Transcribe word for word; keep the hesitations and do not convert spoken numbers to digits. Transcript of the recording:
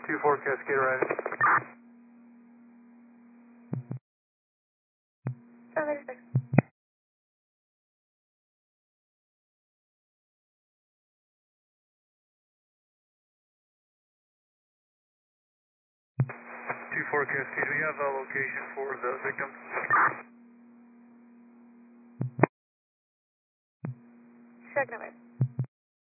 two four Cascade arriving. seven thirty-six. two four Cascade, we have a location for the victim. Check number.